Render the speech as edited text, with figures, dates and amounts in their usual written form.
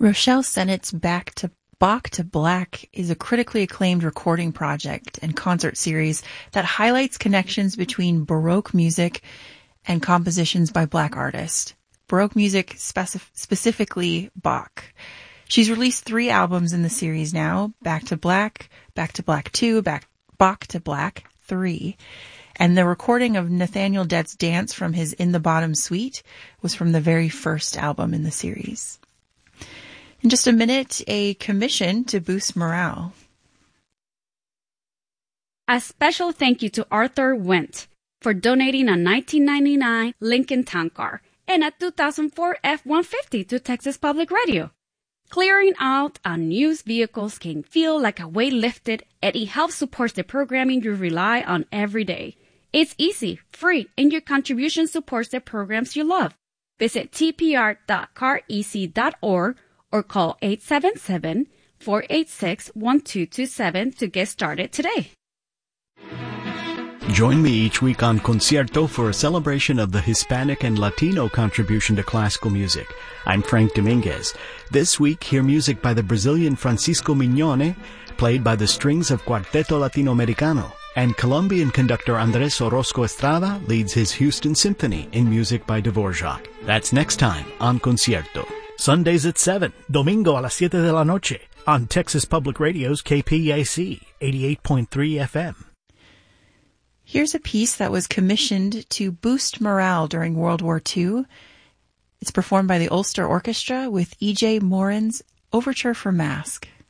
Rochelle Sennett's Bach to Black is a critically acclaimed recording project and concert series that highlights connections between Baroque music and compositions by Black artists. Baroque music, specifically Bach. She's released 3 albums in the series now, Back to Black 2, Bach to Black 3. And the recording of Nathaniel Dett's dance from his In the Bottom Suite was from the very first album in the series. In just a minute, a commission to boost morale. A special thank you to Arthur Wendt for donating a 1999 Lincoln Town Car and a 2004 F-150 to Texas Public Radio. Clearing out unused vehicles can feel like a weight lifted, and it helps support the programming you rely on every day. It's easy, free, and your contribution supports the programs you love. Visit tpr.carec.org or call 877-486-1227 to get started today. Join me each week on Concierto for a celebration of the Hispanic and Latino contribution to classical music. I'm Frank Dominguez. This week, hear music by the Brazilian Francisco Mignone, played by the strings of Cuarteto Latinoamericano, and Colombian conductor Andrés Orozco Estrada leads his Houston Symphony in music by Dvorak. That's next time on Concierto. Sundays at 7, domingo a las 7 de la noche, on Texas Public Radio's KPAC 88.3 FM. Here's a piece that was commissioned to boost morale during World War II. It's performed by the Ulster Orchestra with E.J. Morin's Overture for Mask.